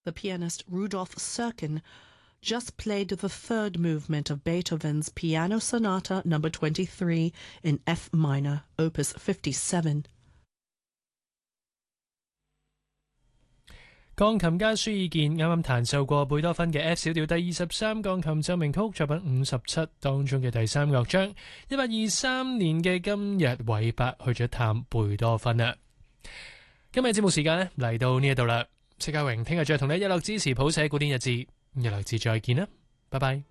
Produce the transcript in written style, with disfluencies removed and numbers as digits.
The pianist Rudolf Serkin just played the third movement of Beethoven's Piano Sonata No. 23 in F minor, Opus 57. 鋼琴家舒爾健啱啱彈奏過貝多芬嘅 F 小調第23鋼琴奏鳴曲作品57當中嘅第3樂章。1823年嘅今日，韋伯去咗探貝多芬啦。今日節目時間呢嚟到呢一度啦，戚家榮聽日再同你一樂支持譜寫古典日誌，一樂誌再見啦，拜拜。